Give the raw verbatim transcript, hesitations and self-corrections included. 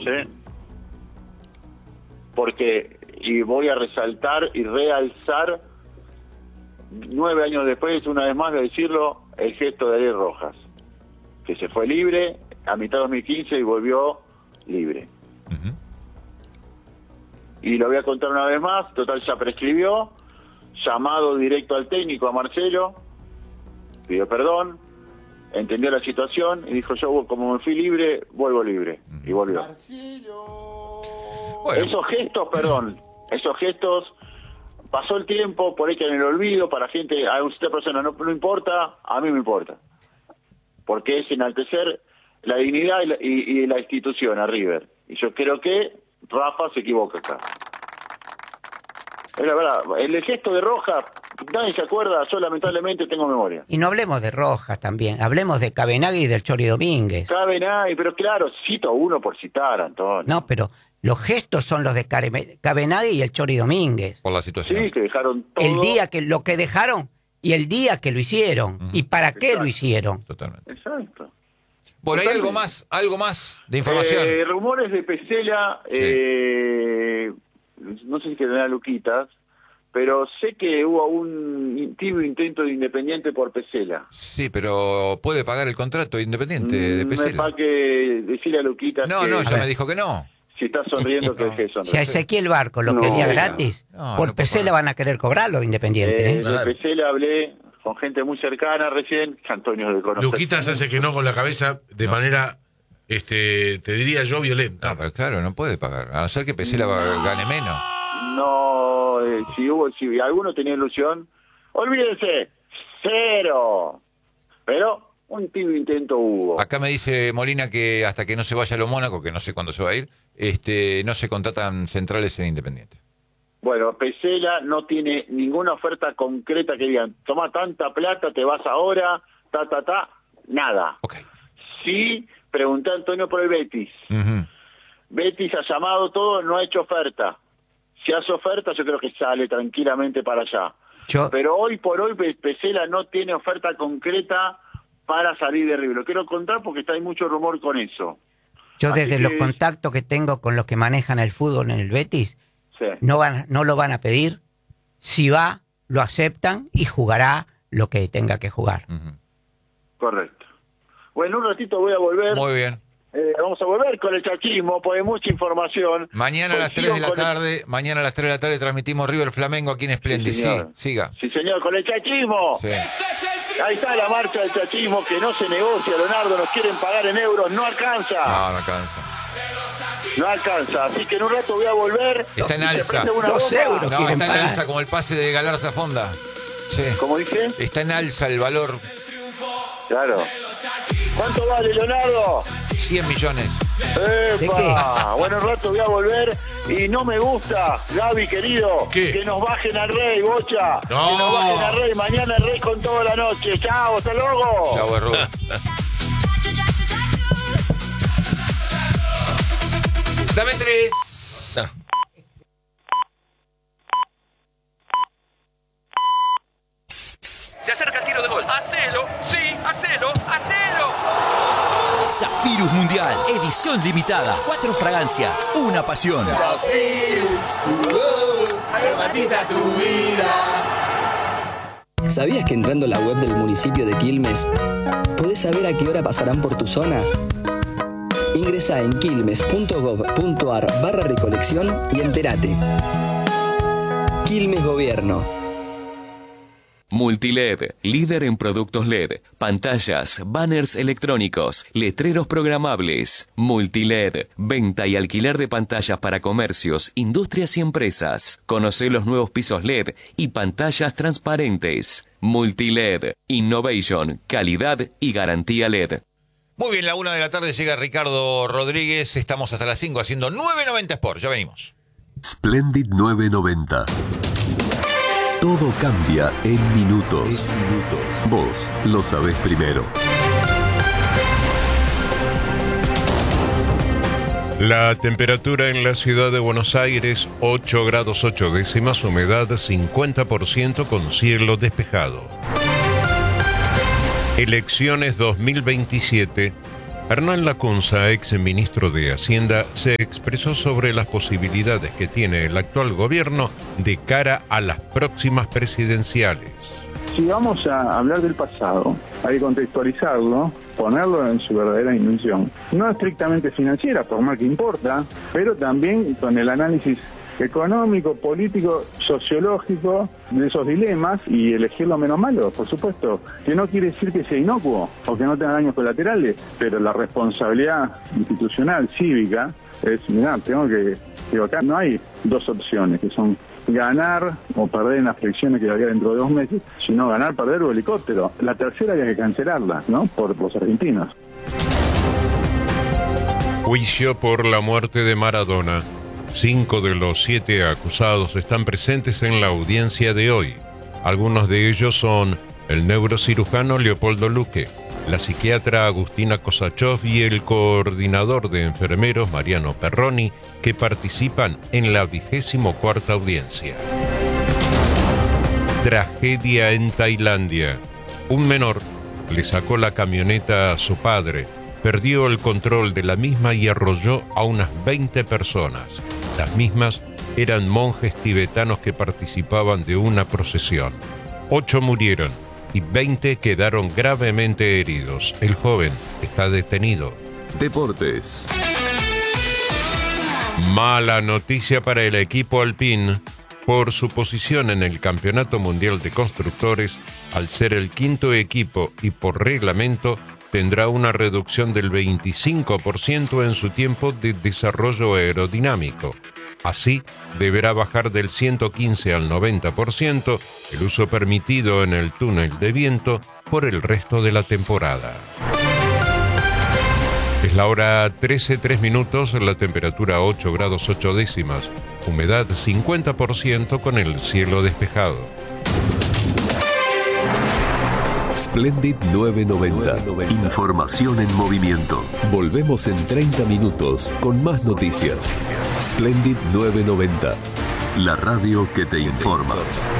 ¿eh? Porque, y voy a resaltar y realzar, nueve años después, una vez más de decirlo, el gesto de Ariel Rojas, que se fue libre a mitad de dos mil quince y volvió libre. Uh-huh. Y lo voy a contar una vez más, total ya prescribió, llamado directo al técnico, a Marcelo, pidió perdón, entendió la situación y dijo, yo como me fui libre, vuelvo libre. Y volvió. Marcelo. Bueno. Esos gestos, perdón, esos gestos, pasó el tiempo, por ahí que en el olvido, para gente, a usted persona no, no importa, a mí me importa. Porque es enaltecer la dignidad y la, y, y la institución a River. Y yo creo que Rafa se equivoca acá. Es la verdad, el gesto de Rojas, nadie se acuerda, yo lamentablemente tengo memoria. Y no hablemos de Rojas también, hablemos de Cabenagui y del Chori Domínguez. Cabenagui, pero claro, cito uno por citar, Antonio. No, pero los gestos son los de Cabenagui y el Chori Domínguez. Por la situación. Sí, que dejaron todo. El día que lo que dejaron y el día que lo hicieron. Uh-huh. ¿Y para qué Exacto. lo hicieron? Totalmente. Exacto. Por ahí algo más, algo más de información. Eh, rumores de Pesela, sí. eh, no sé si quedará Luquitas, pero sé que hubo un tibio intento de Independiente por Pesela. Sí, pero ¿puede pagar el contrato Independiente de Pesela? Me pa' que decirle a Luquitas No, que, no, ya me dijo que no. Si está sonriendo, que es eso. Si a Ezequiel Barco lo no, quería gratis, no, por no Pesela van a querer cobrarlo de Independiente. Eh, ¿eh? Claro. De Pesela hablé con gente muy cercana recién, Antonio de conocer. Luquitas hace que no con la cabeza de no. manera, este, te diría yo, violenta. No, pero claro, no puede pagar, a no ser que Pesela no. gane menos. No, eh, si hubo, si alguno tenía ilusión, olvídense, cero. Pero un tibio intento hubo. Acá me dice Molina que hasta que no se vaya a lo Mónaco, que no sé cuándo se va a ir, este, no se contratan centrales en Independiente. Bueno, Pesela no tiene ninguna oferta concreta que digan, toma tanta plata, te vas ahora, ta, ta, ta, nada. Okay. Sí, pregunté a Antonio por el Betis. Uh-huh. Betis ha llamado todo, no ha hecho oferta. Si hace oferta, yo creo que sale tranquilamente para allá. Yo... Pero hoy por hoy Pesela no tiene oferta concreta para salir de River. Lo quiero contar porque está hay mucho rumor con eso. Yo Así desde que... los contactos que tengo con los que manejan el fútbol en el Betis, sí. no, van, no lo van a pedir. Si va, lo aceptan y jugará lo que tenga que jugar. Uh-huh. Correcto. Bueno, un ratito voy a volver. Muy bien. Eh, vamos a volver con el chachismo, porque hay mucha información. Mañana a las tres de la tarde, el... mañana a las tres de la tarde transmitimos River Flamengo aquí en Splendid. Sí, sí, siga. Sí, señor, con el chachismo. Sí. Ahí está la marcha del chachismo que no se negocia, Leonardo, nos quieren pagar en euros, no alcanza. No, no alcanza. No alcanza, así que en un rato voy a volver. Está en alza. Dos euros. No, está en alza como el pase de Galarza Fonda. Sí. ¿Cómo dice? Está en alza el valor. Claro. ¿Cuánto vale, Leonardo? cien millones. ¡Epa! Bueno, un rato voy a volver y no me gusta, Gaby, querido, ¿Qué? que nos bajen al Rey, Bocha. No. Que nos bajen al Rey. Mañana el Rey con toda la noche. Chao, hasta luego. Chao, Errú. Dame tres. Se acerca el tiro de gol. ¡Hacelo! ¡Sí! ¡Hacelo! ¡Hacelo! Zafirus Mundial, edición limitada. Cuatro fragancias, una pasión. Zafirus, uh, aromatiza tu vida. ¿Sabías que entrando a la web del municipio de Quilmes podés saber a qué hora pasarán por tu zona? Ingresá en quilmes.gov.ar barra recolección y entérate. Quilmes Gobierno. Multiled, líder en productos L E D, pantallas, banners electrónicos, letreros programables. Multiled, venta y alquiler de pantallas para comercios, industrias y empresas. Conoce los nuevos pisos L E D y pantallas transparentes. Multiled, innovation, calidad y garantía L E D. Muy bien, la una de la tarde llega Ricardo Rodríguez. Estamos hasta las cinco haciendo nueve noventa Sport. Ya venimos. Splendid nueve noventa. Todo cambia en minutos. minutos. Vos lo sabés primero. La temperatura en la ciudad de Buenos Aires, ocho grados ocho décimas, humedad cincuenta por ciento con cielo despejado. Elecciones dos mil veintisiete, Hernán Lacunza, ex ministro de Hacienda, se expresó sobre las posibilidades que tiene el actual gobierno de cara a las próximas presidenciales. Si vamos a hablar del pasado, hay que contextualizarlo, ponerlo en su verdadera dimensión. No estrictamente financiera, por más que importa, pero también con el análisis económico, político, sociológico de esos dilemas y elegir lo menos malo, por supuesto, que no quiere decir que sea inocuo o que no tenga daños colaterales, pero la responsabilidad institucional, cívica, es, mirá, tengo que, digo, acá no hay dos opciones, que son ganar o perder en las elecciones que había dentro de dos meses, sino ganar, perder o helicóptero. La tercera había que cancelarla, ¿no? Por los argentinos. Juicio por la muerte de Maradona. Cinco de los siete acusados están presentes en la audiencia de hoy. Algunos de ellos son el neurocirujano Leopoldo Luque, la psiquiatra Agustina Kosachov y el coordinador de enfermeros Mariano Perroni, que participan en la vigésimo cuarta audiencia. Tragedia en Tailandia. Un menor le sacó la camioneta a su padre, perdió el control de la misma y arrolló a unas veinte personas. Las mismas eran monjes tibetanos que participaban de una procesión. Ocho murieron y veinte quedaron gravemente heridos. El joven está detenido. Deportes. Mala noticia para el equipo Alpine. Por su posición en el Campeonato Mundial de Constructores, al ser el quinto equipo y por reglamento, tendrá una reducción del veinticinco por ciento en su tiempo de desarrollo aerodinámico. Así, deberá bajar del ciento quince al noventa por ciento el uso permitido en el túnel de viento por el resto de la temporada. Es la hora trece, tres minutos, la temperatura ocho grados ocho décimas, humedad cincuenta por ciento con el cielo despejado. Splendid novecientos noventa. Información en movimiento. Volvemos en treinta minutos con más noticias. Splendid novecientos noventa. La radio que te informa.